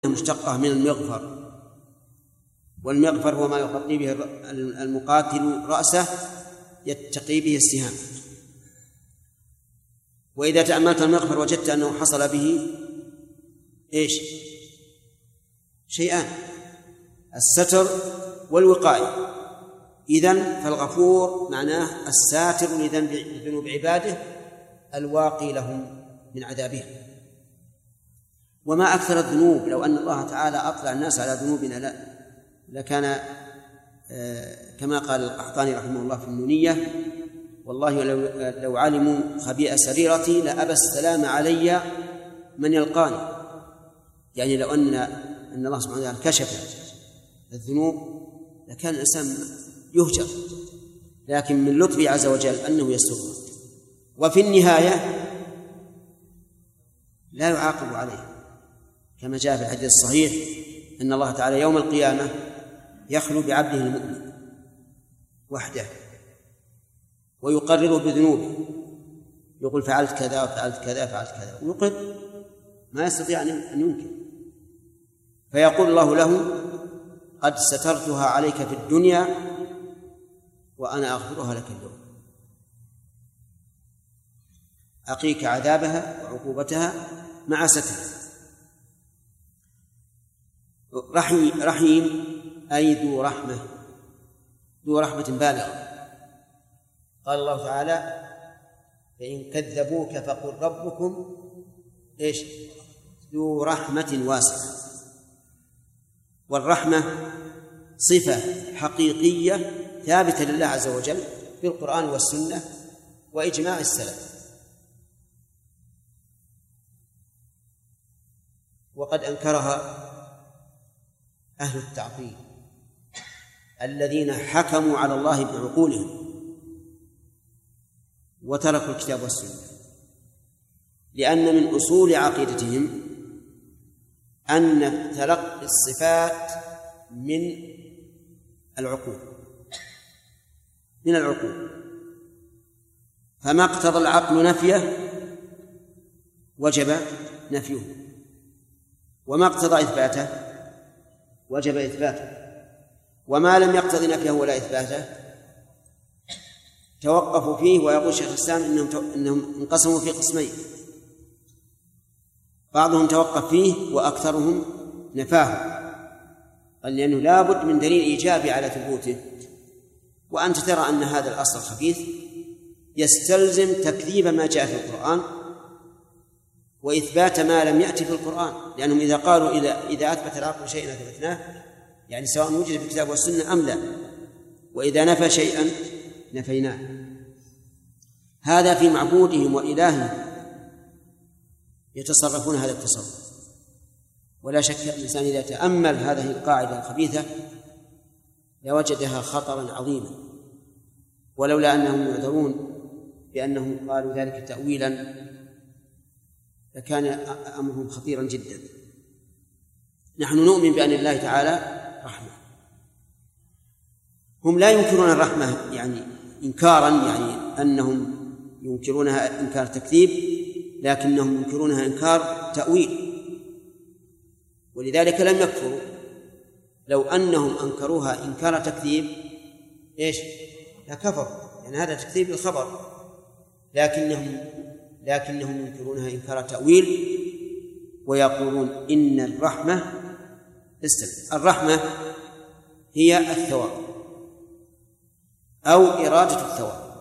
مشتقة من المغفر، والمغفر هو ما يغطي به المقاتل رأسه يتقي به السهام. وإذا تأملت المغفر وجدت أنه حصل به إيش؟ شيئان: الستر والوقاية. إذن فالغفور معناه الساتر لذنوب عباده الواقي لهم من عذابهم. وما أكثر الذنوب، لو أن الله تعالى أطلع الناس على ذنوبنا لكان كما قال القحطاني رحمه الله في النونية: والله لو علموا خبيئة سريرتي لأبى السلام علي من يلقاني. يعني لو أن الله سبحانه وتعالى كشف الذنوب لكان الإنسان يهجر، لكن من لطفه عز وجل أنه يستغفر، وفي النهاية لا يعاقب عليه، كما جاء في الحديث الصحيح أن الله تعالى يوم القيامة يخلو بعبده المؤمن وحده ويقرره بذنوبه، يقول فعلت كذا وفعلت كذا فعلت كذا، ويقر ما يستطيع أن ينكر، فيقول الله له: قد سترتها عليك في الدنيا وأنا أغفرها لك اليوم، أقيك عذابها وعقوبتها مع ستر. رحيم أي ذو رحمة، ذو رحمة بالغة. قال الله تعالى: فإن كذبوك فقل ربكم إيش؟ ذو رحمة واسعة. والرحمة صفة حقيقية ثابتة لله عز وجل في القرآن والسنة وإجماع السلف. وقد أنكرها أهل التعطيل الذين حكموا على الله بعقولهم وتركوا الكتاب والسنة، لأن من أصول عقيدتهم أن تلقي الصفات من العقول، فما اقتضى العقل نفيه وجب نفيه، وما اقتضى إثباته وجب إثباته، وما لم يقتضي نفيه ولا إثباته توقفوا فيه. ويقول شيخ الإسلام إنهم انقسموا في قسمين: بعضهم توقف فيه وأكثرهم نفاه، قال لأنه لا بد من دليل إيجابي على ثبوته، وأنت ترى أن هذا الأصل الخبيث يستلزم تكذيب ما جاء في القرآن وإثبات ما لم يأتي في القرآن، لأنهم إذا قالوا إذا أثبت العقل شيئا أثبتناه، يعني سواء وجد في الكتاب والسنة أم لا، وإذا نفى شيئا نفيناه. هذا في معبودهم وإلههم يتصرفون هذا التصرف. ولا شك أن الإنسان إذا تأمل هذه القاعدة الخبيثة لوجدها خطرا عظيما، ولولا أنهم يعذرون بأنهم قالوا ذلك تأويلا لكان أمرهم خطيرا جدا. نحن نؤمن بأن الله تعالى رحمة. هم لا ينكرون الرحمة يعني إنكارا، يعني أنهم ينكرونها إنكار تكذيب، لكنهم ينكرونها إنكار تأويل، ولذلك لم يكفروا. لو أنهم أنكروها إنكار تكذيب إيش؟ لكفروا، يعني هذا تكذيب الخبر، لكنهم ينكرونها إنكار تأويل، ويقولون إن الرحمة هي الثواب أو إرادة الثواب.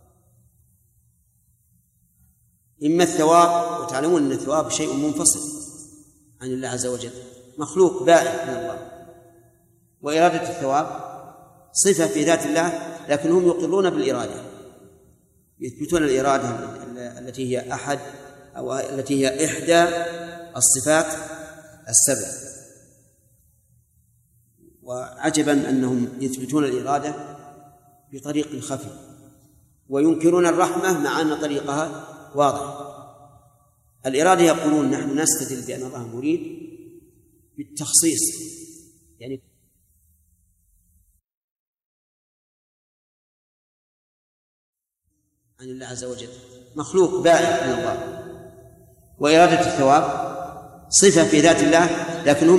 إما الثواب، وتعلمون أن الثواب شيء منفصل عن الله عز وجل، مخلوق بائن من الله، وإرادة الثواب صفة في ذات الله، لكن هم يقرون بالإرادة، يثبتون الإرادة التي هي أحد أو التي هي إحدى الصفات السبع. وعجبا أنهم يثبتون الإرادة بطريق خفي وينكرون الرحمة مع أن طريقها واضح. الإرادة يقولون نحن نستدل بأن الله مريد بالتخصيص، يعني عن الله عز وجل، مخلوق بائن من الله. وإرادة الثواب صفة في ذات الله، لكن هم